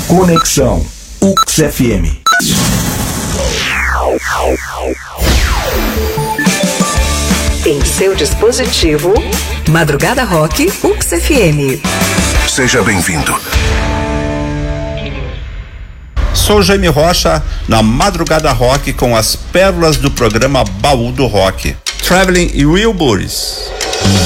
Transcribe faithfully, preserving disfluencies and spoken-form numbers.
Conexão U X F M. Em seu dispositivo, Madrugada Rock U X F M. Seja bem-vindo. Sou Jaime Rocha, na Madrugada Rock com as pérolas do programa Baú do Rock. Traveling Wilburys.